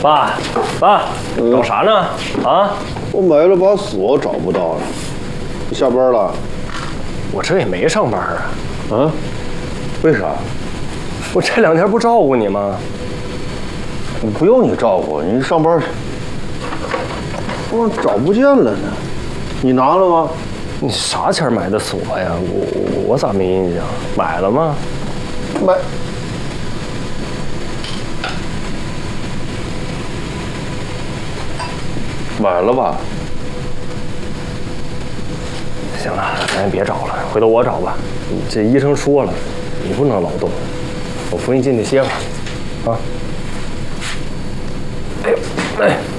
爸，找啥呢？啊？ 我买了把锁，找不到了。你下班了？ 我这也没上班啊。 啊？为啥？ 我这2天不照顾你吗？ 不用你照顾，你上班去。我找不见了呢，你拿了吗？ 你啥钱买的锁呀？我咋没印象？买了吗？ 买了吧？ 行了，咱也别找了，回头我找吧。这医生说了，你不能劳动，我扶你进去歇会儿，啊。哎呦，哎。